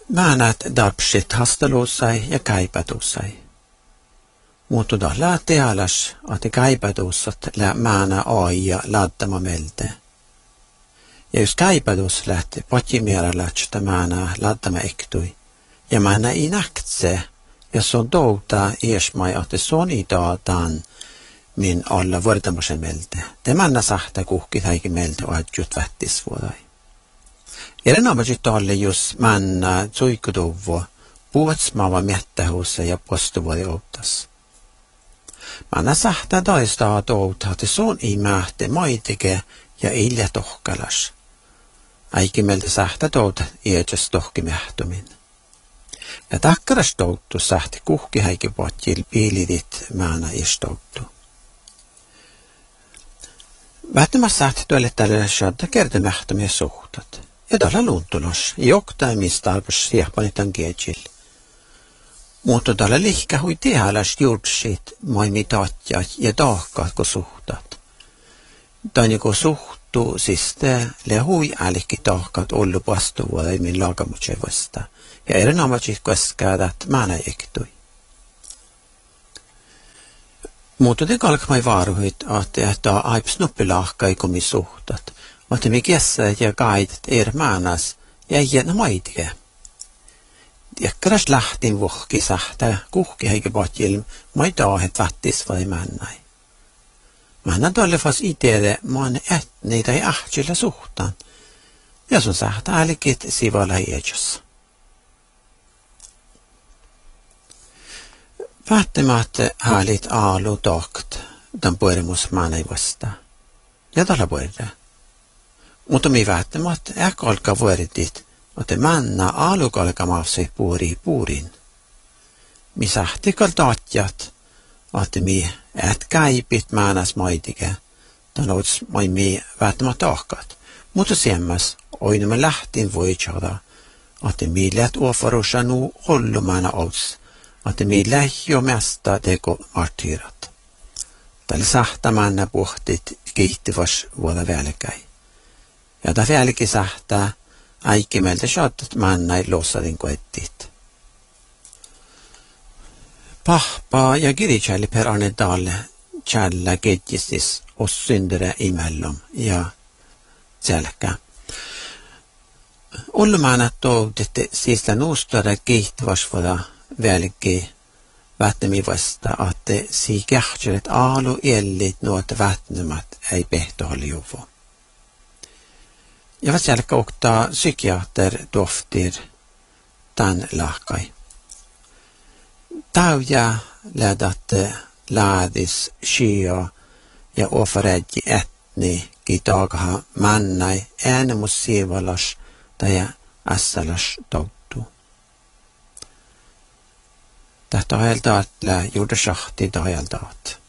Määnät darbsit hasteluussai ja käipätuussai. Mutta lää tealas, että käipätuussat lää määnä aija laattama melte. Ja jos käipätuus lähti potimielä lähtstä määnä laattama ektui, ja määnä ei näktse, ja se on touta iesmai, että se on idaataan min alla vuortamosen melte. Te määnä sahta kuhki häikin melte oadjut vättisvuodai. Erinomaisesti alle jos männä suikutuvo puhutsmaava miettähuussa ja postuvuodi outtas. Männä sähtää taistaa toutaa, että se on ei mähte maitike ja ilja tohkalas. Äikin meiltä sähtää touta iätsäs tohkimähtumin. Ja takkaras touttu sähti kuhki häikin potjil piilidit määnä istouttu. Vähtämässä sähti tuolle tälle shadda kertomähtumia suhtat. Ja tällä luuntulos, joktaimista alpus siehpanitan kietsil. Mutta tällä lihkä hui tehalas julksit moimi tatjat ja tahkaat ko suhtat. Tani ko suhtu siste le hui älikki tahkaat ollu vastuvuodaimin laagamutse vasta. Ja erinomaisesti koskäädät määnä ektui. Mutta te kalkmai vaaruhit, että aips nuppilahkai komi suhtat. Mutta me kessa ja kaitat määnäs ja jäänä maitike. Ja käräs lähtin vuhki sähtää kuhki heikä potjilm maitaahet vättis vai männäi. Männä tolle fas iteelle maan ätni tai ähtsillä suhtaan. Ja sun sähtää älikit sivala iätjössä. Vähtämättä häälit aalu tokt, tämän puolimus määnäi vastaan. Ja tällä puolella. Mutta mi vähtämättä ehkä alkaa vuoritit, että männä aalukalka maafsi puurin. Mi sähtikal taatjat, että mi et käipit määnäs maitike, tämän ots mi vähtämättä ahkat. Mutta semmäs, oinumme lähtin voitsada, että mi läht uofarussa nu ollu määnä ots, että mi lähjo mesta teko martyrat. Tällä sähtä männä puhtit kiihtivas vuoda välkäi. Ja tämä välki sähtää äikkimeltä shottat männäi lossadin koettit. Pahpaa ja kiritsälli per Arne Dalle källä ketjistis os syndere imellom ja selkä. Ollumäännät toudette siistä nuustara kiihtivasvuoda välki vättämi vasta, että si kähtsälet aalu ellit nuota vättämät ei pehtohalli juvo. Ja vad selkä oktaa psykiater doftir tämän lahkai. Täyjä lädät lädis shio ja ofaredji etni kitagaha männäi äänemus siivalas tai ässälas touttu. Tätä ajaltaat lä juurde shahti ajaltaat.